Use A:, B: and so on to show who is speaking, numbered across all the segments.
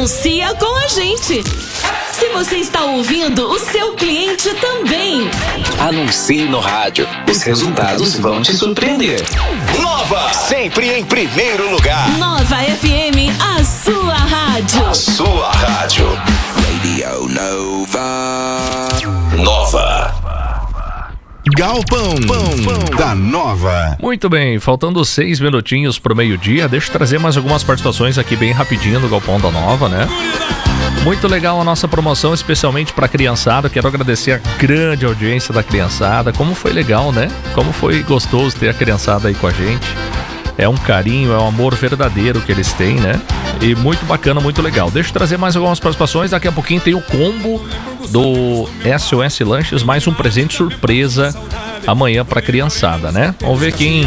A: Anuncia com a gente. Se você está ouvindo, o seu cliente também.
B: Anuncie no rádio. Os resultados vão te surpreender.
C: Nova, sempre em primeiro lugar.
A: Nova FM, a sua rádio.
C: A sua rádio.
B: Radio Nova.
C: Nova. Galpão da Nova.
D: Muito bem, faltando 6 minutinhos pro meio-dia, deixa eu trazer mais algumas participações aqui bem rapidinho do Galpão da Nova, né? Muito legal a nossa promoção, especialmente pra criançada. Quero agradecer a grande audiência da criançada. Como foi legal, né? Como foi gostoso ter a criançada aí com a gente. É um carinho, é um amor verdadeiro que eles têm, né? E muito bacana, muito legal. Deixa eu trazer mais algumas participações. Daqui a pouquinho tem o combo do SOS Lanches, mais um presente surpresa amanhã pra criançada, né? Vamos ver quem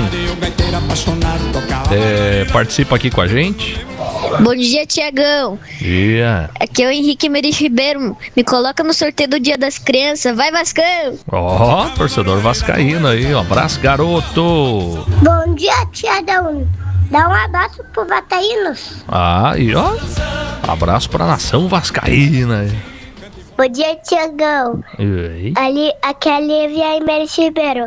D: participa aqui com a gente.
E: Bom dia, Tiagão.
D: Dia.
E: Aqui é o Henrique Meris Ribeiro. Me coloca no sorteio do Dia das Crianças. Vai, Vascão!
D: Ó, torcedor vascaíno aí. Um abraço, garoto.
F: Bom dia, Tiagão. Dá um abraço pro Vascaínos.
D: E ó, abraço pra nação vascaína.
F: Bom dia, Tiagão. Aqui é a Lívia Meris Ribeiro.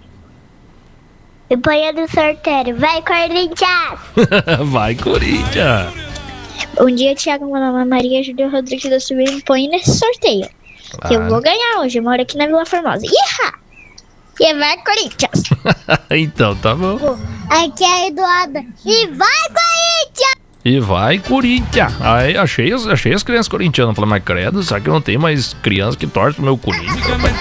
F: E põe do sorteio. Vai, Corinthians!
D: Vai, Corinthians!
E: Bom dia, Tiago. Meu nome é Maria Júlia Rodrigues da Silveira. Me põe nesse sorteio. Claro. Que eu vou ganhar hoje. Eu moro aqui na Vila Formosa. Iha! E vai, Corinthians!
D: Então, tá bom.
F: Aqui é a Eduarda. E vai, Corinthians!
D: E vai, Corinthians! Aí, achei as crianças corintianas. Falei, mas credo, será que não tem mais crianças que torcem pro meu Corinthians?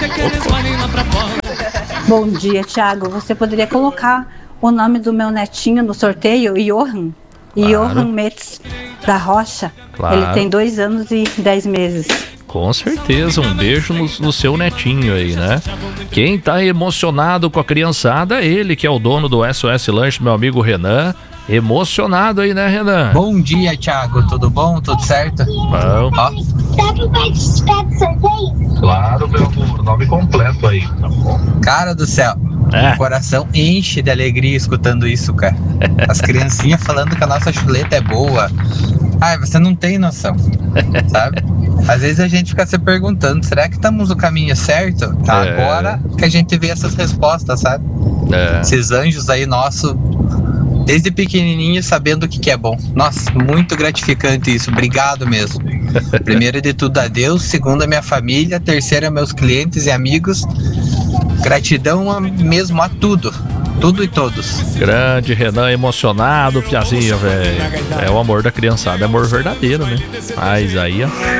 G: Bom dia, Thiago. Você poderia colocar o nome do meu netinho no sorteio? Johan. Claro. Johan Metz, da Rocha. Claro. Ele tem 2 anos e 10 meses.
D: Com certeza, um beijo no seu netinho aí, né? Quem tá emocionado com a criançada é ele, que é o dono do SOS Lanche, meu amigo Renan. Emocionado aí, né, Renan?
H: Bom dia, Thiago. Tudo bom? Tudo certo?
D: Bom.
F: Dá pra participar do sorteio?
I: Claro, meu amor. Nome completo aí, tá bom?
H: Cara do céu. O coração enche de alegria escutando isso, cara. As criancinhas falando que a nossa chuleta é boa. Ai, você não tem noção, sabe? Às vezes a gente fica se perguntando, será que estamos no caminho certo? Agora que a gente vê essas respostas, sabe? Esses anjos aí nossos, desde pequenininho, sabendo o que é bom. Nossa, muito gratificante isso. Obrigado mesmo. Primeiro de tudo a Deus, segundo a minha família, terceiro a meus clientes e amigos. Gratidão mesmo a tudo e todos.
D: Grande Renan, emocionado, piazinho, velho. É o amor da criançada, é amor verdadeiro, né? Mas aí,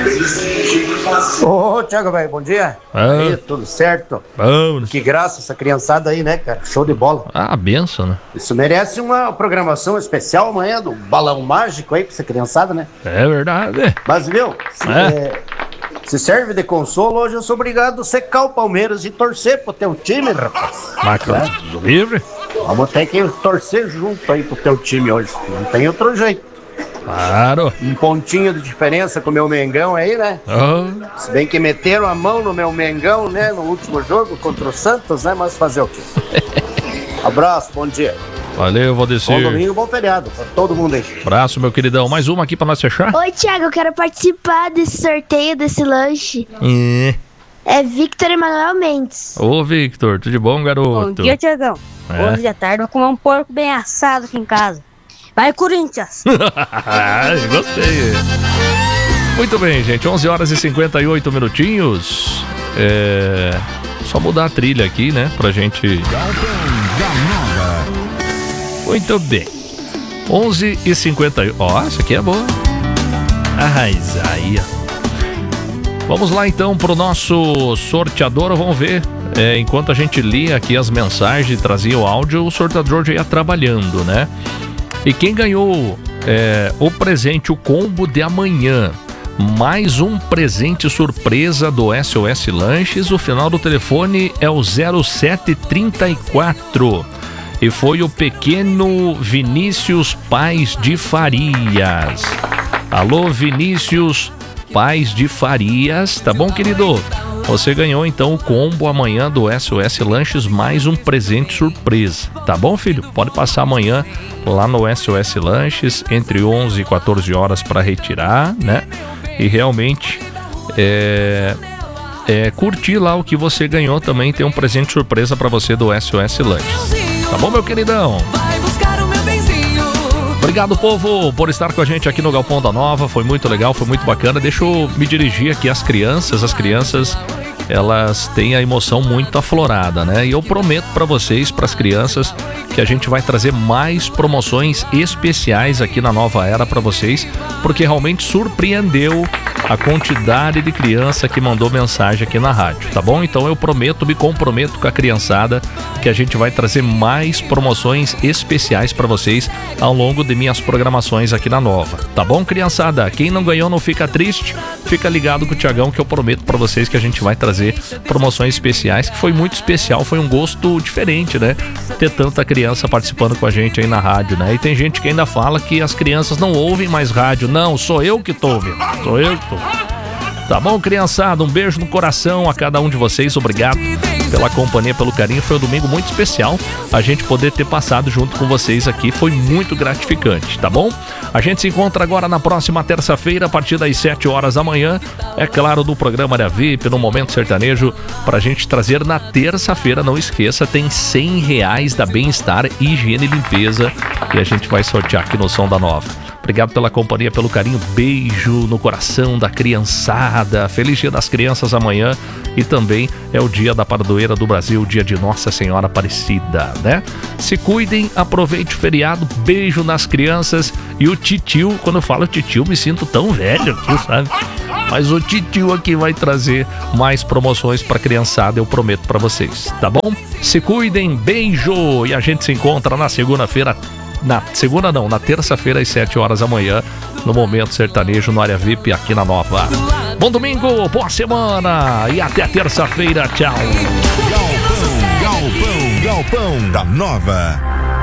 D: ó.
J: Ô, Thiago, velho, bom dia. Aí, tudo certo?
D: Bom.
J: Que graça essa criançada aí, né, cara? Show de bola.
D: Benção, né?
J: Isso merece uma programação especial amanhã do Balão Mágico aí pra essa criançada, né?
D: É verdade.
J: Mas, viu, se serve de consolo, hoje eu sou obrigado a secar o Palmeiras e torcer pro teu time, rapaz.
D: Marcos, livre?
J: Vamos ter que torcer junto aí pro teu time hoje. Não tem outro jeito.
D: Claro.
J: Um pontinho de diferença com o meu Mengão aí, né? Se bem que meteram a mão no meu Mengão, né? No último jogo contra o Santos, né? Mas fazer o quê? Abraço, bom dia.
D: Valeu, vou descer.
J: Bom domingo, bom feriado pra todo mundo aí.
D: Abraço, meu queridão. Mais uma aqui pra nós fechar?
F: Oi, Thiago, eu quero participar desse sorteio, desse lanche. É Victor Emanuel Mendes.
D: Ô, Victor, tudo de bom, garoto?
K: Bom dia, Thiagão. Hoje à tarde vou comer um porco bem assado aqui em casa. Vai, Corinthians!
D: Gostei. Muito bem, gente. 11 horas e 58 minutinhos. Só mudar a trilha aqui, né? Pra gente... Muito bem. 11 e 58. Ó, essa aqui é boa. Aí, ó. Vamos lá então pro nosso sorteador, vamos ver. Enquanto a gente lia aqui as mensagens e trazia o áudio, o sorteador já ia trabalhando, né? E quem ganhou o presente, o combo de amanhã, mais um presente surpresa do SOS Lanches, o final do telefone é o 0734. E foi o pequeno Vinícius Paz de Farias. Alô, Vinícius Paz de Farias, tá bom, querido? você ganhou então o combo amanhã do SOS Lanches, mais um presente surpresa, tá bom, filho? Pode passar amanhã lá no SOS Lanches entre 11 e 14 horas para retirar, né? E realmente curtir lá o que você ganhou também, tem um presente surpresa para você do SOS Lanches. Tá bom, meu queridão?
L: Vai buscar o meu benzinho.
D: Obrigado, povo, por estar com a gente aqui no Galpão da Nova. Foi muito legal, foi muito bacana. Deixa eu me dirigir aqui às crianças. As crianças, elas têm a emoção muito aflorada, né? E eu prometo para vocês, para as crianças, que a gente vai trazer mais promoções especiais aqui na Nova Era para vocês, porque realmente surpreendeu a quantidade de criança que mandou mensagem aqui na rádio, tá bom? Então eu prometo, me comprometo com a criançada que a gente vai trazer mais promoções especiais para vocês ao longo de minhas programações aqui na Nova, tá bom, criançada? Quem não ganhou não fica triste, fica ligado com o Thiagão que eu prometo para vocês que a gente vai trazer promoções especiais, que foi muito especial, foi um gosto diferente, né? Ter tanta criança participando com a gente aí na rádio, né? E tem gente que ainda fala que as crianças não ouvem mais rádio. Não, sou eu que tô ouvindo, sou eu que tô. Tá bom, criançada? Um beijo no coração a cada um de vocês. Obrigado pela companhia, pelo carinho. Foi um domingo muito especial. A gente poder ter passado junto com vocês aqui foi muito gratificante, tá bom? A gente se encontra agora na próxima terça-feira, a partir das 7 horas da manhã. É claro, no programa Área VIP, no Momento Sertanejo, pra gente trazer na terça-feira. Não esqueça, tem R$100 da Bem-Estar, Higiene e Limpeza, que a gente vai sortear aqui no Som da Nova. Obrigado pela companhia, pelo carinho. Beijo no coração da criançada. Feliz Dia das Crianças amanhã. E também é o dia da padroeira do Brasil, o dia de Nossa Senhora Aparecida, né? Se cuidem, aproveite o feriado. Beijo nas crianças. E o titio, quando eu falo titio, me sinto tão velho aqui, sabe? Mas o titio aqui vai trazer mais promoções pra criançada, eu prometo pra vocês, tá bom? Se cuidem, beijo. E a gente se encontra na segunda-feira. Na terça-feira às 7 horas da manhã, no Momento Sertanejo, no Área VIP, aqui na Nova. Bom domingo, boa semana e até terça-feira, tchau.
C: Galpão da Nova.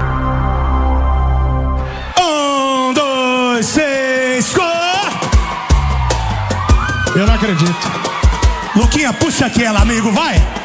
M: 1, 2, 3, eu não acredito. Luquinha, puxa aquela, amigo, vai.